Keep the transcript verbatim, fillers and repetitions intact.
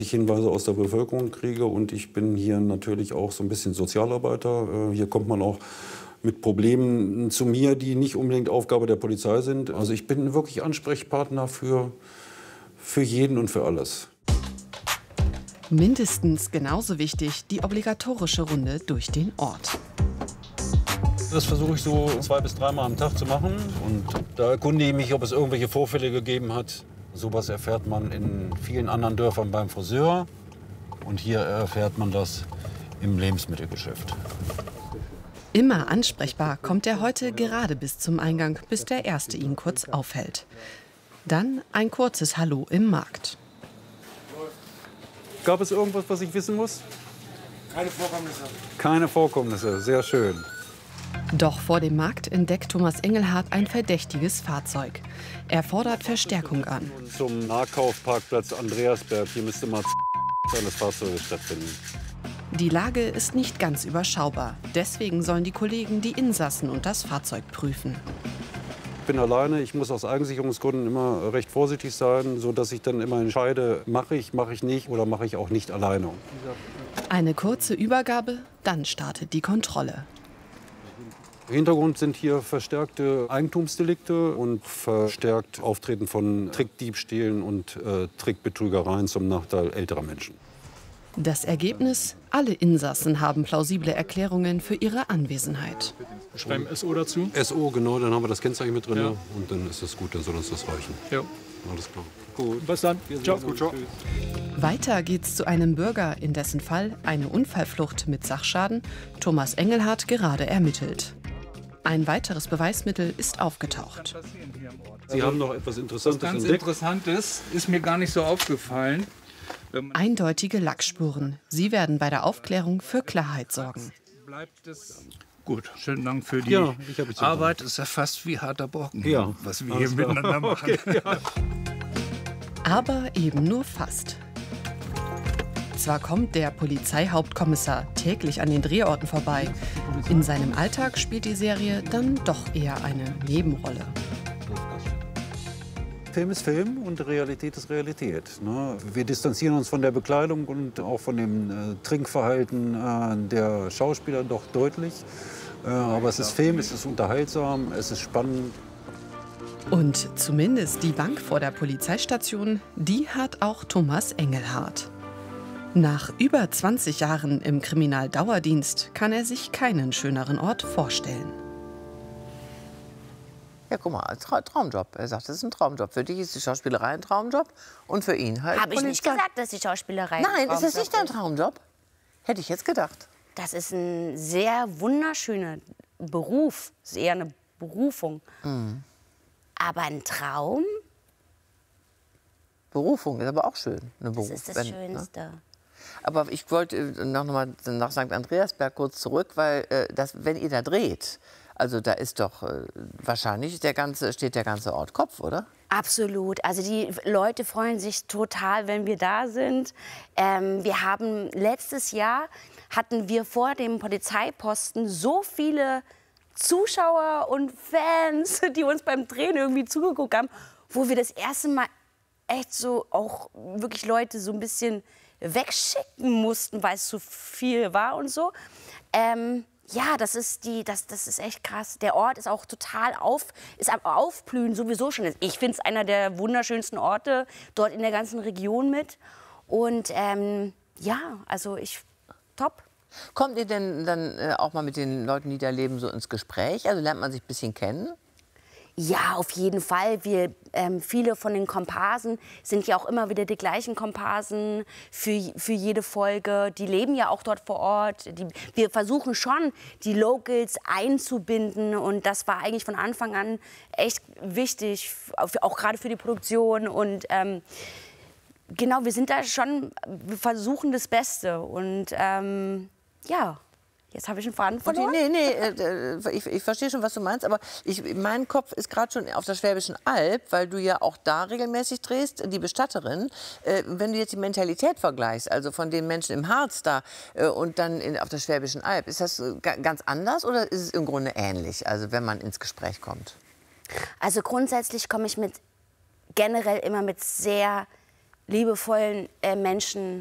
Ich Hinweise aus der Bevölkerung kriege und ich bin hier natürlich auch so ein bisschen Sozialarbeiter. Hier kommt man auch mit Problemen zu mir, die nicht unbedingt Aufgabe der Polizei sind. Also ich bin wirklich Ansprechpartner für, für jeden und für alles. Mindestens genauso wichtig die obligatorische Runde durch den Ort. Das versuche ich so zwei bis dreimal am Tag zu machen. Und da erkundige ich mich, ob es irgendwelche Vorfälle gegeben hat. Sowas erfährt man in vielen anderen Dörfern beim Friseur. Und hier erfährt man das im Lebensmittelgeschäft. Immer ansprechbar kommt er heute gerade bis zum Eingang, bis der Erste ihn kurz aufhält. Dann ein kurzes Hallo im Markt. Gab es irgendwas, was ich wissen muss? Keine Vorkommnisse. Keine Vorkommnisse, sehr schön. Doch vor dem Markt entdeckt Thomas Engelhardt ein verdächtiges Fahrzeug. Er fordert Verstärkung an. Zum Nahkaufparkplatz Andreasberg. Hier müsste mal eines Fahrzeuges stattfinden. Die Lage ist nicht ganz überschaubar. Deswegen sollen die Kollegen die Insassen und das Fahrzeug prüfen. Ich bin alleine. Ich muss aus Eigensicherungsgründen immer recht vorsichtig sein, sodass ich dann immer entscheide, mache ich, mache ich nicht oder mache ich auch nicht alleine. Eine kurze Übergabe, dann startet die Kontrolle. Hintergrund sind hier verstärkte Eigentumsdelikte und verstärkt Auftreten von Trickdiebstählen und äh, Trickbetrügereien zum Nachteil älterer Menschen. Das Ergebnis? Alle Insassen haben plausible Erklärungen für ihre Anwesenheit. Schreiben S O dazu? S O, genau, dann haben wir das Kennzeichen mit drin, Ja. Und dann ist das gut, dann soll uns das reichen. Ja. Alles klar. Gut. Bis dann. Ciao. Gut, ciao. Weiter geht's zu einem Bürger, in dessen Fall eine Unfallflucht mit Sachschaden Thomas Engelhardt gerade ermittelt. Ein weiteres Beweismittel ist aufgetaucht. Sie haben noch etwas Interessantes Ganz entdeckt. Interessantes ist mir gar nicht so aufgefallen. Eindeutige Lackspuren. Sie werden bei der Aufklärung für Klarheit sorgen. Bleibt es gut. Schönen Dank für die Ja, ich habe Arbeit. Ist ja fast wie harter Brocken, Ja, was wir alles hier klar. miteinander machen. Okay, ja. Aber eben nur fast. Zwar kommt der Polizeihauptkommissar täglich an den Drehorten vorbei, in seinem Alltag spielt die Serie dann doch eher eine Nebenrolle. Film ist Film und Realität ist Realität. Ne? Wir distanzieren uns von der Bekleidung und auch von dem äh, Trinkverhalten äh, der Schauspieler doch deutlich. Äh, aber es ist Film, es ist unterhaltsam, es ist spannend. Und zumindest die Bank vor der Polizeistation, die hat auch Thomas Engelhardt. Nach über zwanzig Jahren im Kriminaldauerdienst kann er sich keinen schöneren Ort vorstellen. Ja, guck mal, Tra Traumjob. Er sagt, das ist ein Traumjob. Für dich ist die Schauspielerei ein Traumjob und für ihn halt Habe ich nicht Polizei. gesagt, dass die Schauspielerei ein Nein, ist das Traumjob nicht dein Traumjob? Hätte ich jetzt gedacht. Das ist ein sehr wunderschöner Beruf. Das ist eher eine Berufung. Mhm. Aber ein Traum, Berufung ist aber auch schön. Eine das Beruf, ist das wenn, Schönste. Ne? Aber ich wollte äh, noch mal nach Sankt Andreasberg kurz zurück, weil äh, das, wenn ihr da dreht, also da ist doch äh, wahrscheinlich der ganze, steht der ganze Ort Kopf, oder? Absolut. Also die Leute freuen sich total, wenn wir da sind. Ähm, wir haben letztes Jahr hatten wir vor dem Polizeiposten so viele Zuschauer und Fans, die uns beim Drehen irgendwie zugeguckt haben, wo wir das erste Mal echt so auch wirklich Leute so ein bisschen wegschicken mussten, weil es zu viel war und so. Ähm, ja, das ist die, das, das ist echt krass. Der Ort ist auch total auf, ist am Aufblühen sowieso schon. Ich finde es einer der wunderschönsten Orte dort in der ganzen Region mit. Und ähm, ja, also ich, top. Kommt ihr denn dann äh, auch mal mit den Leuten, die da leben, so ins Gespräch? Also lernt man sich ein bisschen kennen? Ja, auf jeden Fall. Wir, ähm, viele von den Komparsen sind ja auch immer wieder die gleichen Komparsen für, für jede Folge. Die leben ja auch dort vor Ort. Die, wir versuchen schon, die Locals einzubinden. Und das war eigentlich von Anfang an echt wichtig, auch gerade für die Produktion. Und ähm, genau, wir sind da schon, wir versuchen das Beste. Und ähm, ja. Jetzt habe ich einen Faden verloren. Nee, nee, äh, ich, ich verstehe schon, was du meinst, aber ich, mein Kopf ist gerade schon auf der Schwäbischen Alb, weil du ja auch da regelmäßig drehst, die Bestatterin. Äh, wenn du jetzt die Mentalität vergleichst, also von den Menschen im Harz da äh, und dann in, auf der Schwäbischen Alb, ist das äh, ganz anders oder ist es im Grunde ähnlich, also wenn man ins Gespräch kommt? Also grundsätzlich komme ich mit generell immer mit sehr liebevollen äh, Menschen